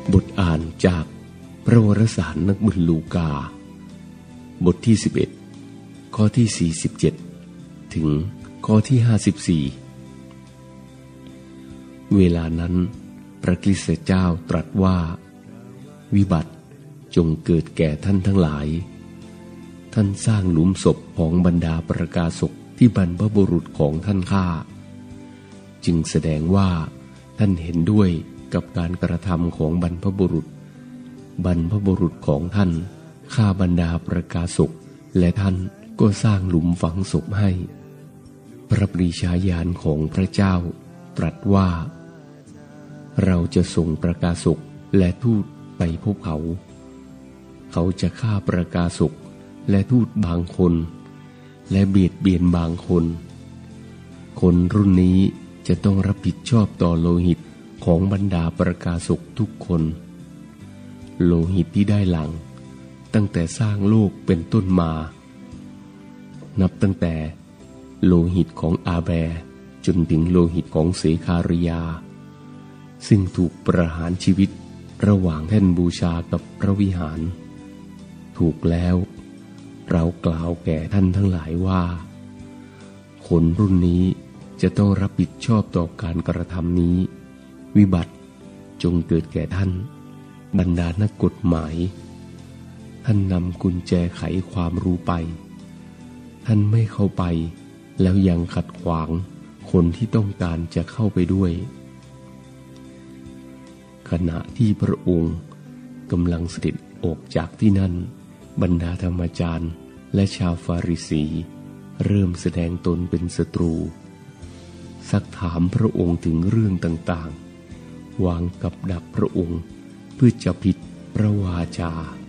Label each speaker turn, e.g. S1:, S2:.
S1: บทอ่านจากพระวรสารนักบุญลูกาบทที่11ข้อที่47ถึงข้อที่54เวลานั้นพระคริสต์เจ้าตรัสว่าวิบัติจงเกิดแก่ท่านทั้งหลายท่านสร้างหลุมศพของบรรดาประกาศกที่บรรพบุรุษของท่านฆ่าจึงแสดงว่าท่านเห็นด้วยกับการกระทำของบรรพบุรุษของท่านฆ่าบรรดาประกาศกและท่านก็สร้างหลุมฝังศพให้พระปรีชาญาณของพระเจ้าตรัสว่าเราจะส่งประกาศกและทูตไปพบเขาจะฆ่าประกาศกและทูตบางคนและเบียดเบียนบางคนรุ่นนี้จะต้องรับผิดชอบต่อโลหิตของบรรดาประกาศกทุกคนโลหิตที่ได้หลั่งตั้งแต่สร้างโลกเป็นต้นมานับตั้งแต่โลหิตของอาแบจนถึงโลหิตของเสคาริยาซึ่งถูกประหารชีวิตระหว่างแท่นบูชากับพระวิหารถูกแล้วเรากล่าวแก่ท่านทั้งหลายว่าคนรุ่นนี้จะต้องรับผิดชอบต่อการกระทำนี้วิบัติจงเกิดแก่ท่านบรรดานักกฎหมายท่านนำกุญแจไขความรู้ไปท่านไม่เข้าไปแล้วยังขัดขวางคนที่ต้องการจะเข้าไปด้วยขณะที่พระองค์กำลังเสด็จออกจากที่นั่นบรรดาธรรมจารย์และชาวฟาริสีเริ่มแสดงตนเป็นศัตรูซักถามพระองค์ถึงเรื่องต่างๆวางกับดักพระองค์เพื่อจะผิดพระวาจา